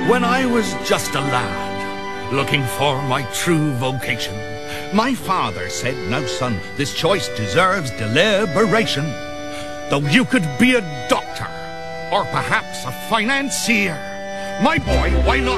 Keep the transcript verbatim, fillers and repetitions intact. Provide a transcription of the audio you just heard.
When I was just a lad, looking for my true vocation, my father said, "Now son, this choice deserves deliberation. Though you could be a doctor, or perhaps a financier, my boy, why not